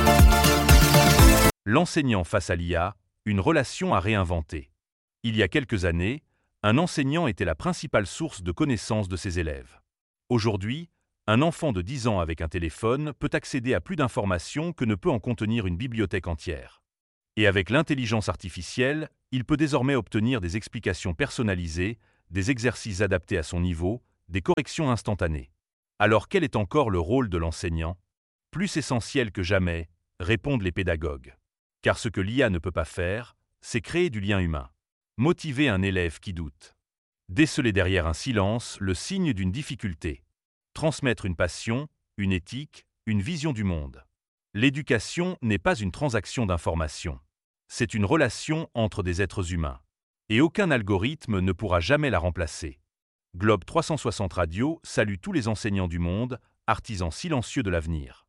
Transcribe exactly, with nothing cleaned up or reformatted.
L'enseignant face à l'I A, une relation à réinventer. Il y a quelques années, un enseignant était la principale source de connaissances de ses élèves. Aujourd'hui, un enfant de dix ans avec un téléphone peut accéder à plus d'informations que ne peut en contenir une bibliothèque entière. Et avec l'intelligence artificielle, il peut désormais obtenir des explications personnalisées, des exercices adaptés à son niveau, des corrections instantanées. Alors quel est encore le rôle de l'enseignant? Plus essentiel que jamais, répondent les pédagogues. Car ce que l'I A ne peut pas faire, c'est créer du lien humain. Motiver un élève qui doute. Déceler derrière un silence le signe d'une difficulté. Transmettre une passion, une éthique, une vision du monde. L'éducation n'est pas une transaction d'informations. C'est une relation entre des êtres humains. Et aucun algorithme ne pourra jamais la remplacer. Globe trois cent soixante Radio salue tous les enseignants du monde, artisans silencieux de l'avenir.